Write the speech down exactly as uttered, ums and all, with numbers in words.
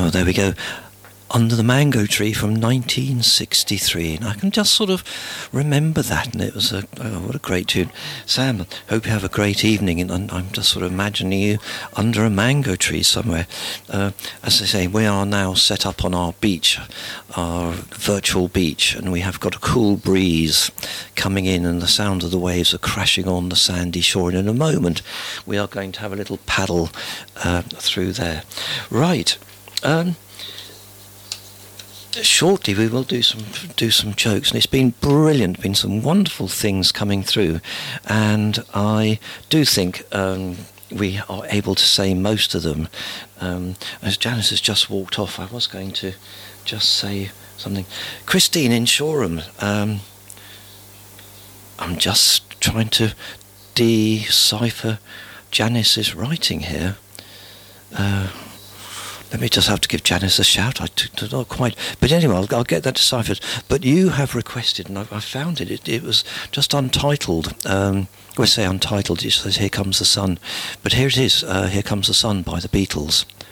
Oh, there we go. Under the Mango Tree from nineteen sixty-three, and I can just sort of remember that, and it was a oh, what a great tune. Sam, hope you have a great evening, and I'm just sort of imagining you under a mango tree somewhere. Uh, as I say, we are now set up on our beach, our virtual beach, and we have got a cool breeze coming in, and the sound of the waves are crashing on the sandy shore, and in a moment we are going to have a little paddle uh, through there. Right. Um, Shortly we will do some do some jokes, and it's been brilliant, been some wonderful things coming through, and I do think um, we are able to say most of them. Um, as Janice has just walked off, I was going to just say something. Christine in Shoreham, um, I'm just trying to decipher Janice's writing here. Uh, Let me just have to give Janice a shout. I t- t- not quite, but anyway, I'll, I'll get that deciphered. But you have requested, and I, I found it. it. It was just untitled. Um, I say untitled. It says "Here Comes the Sun," but here it is. Uh, "Here Comes the Sun" by the Beatles.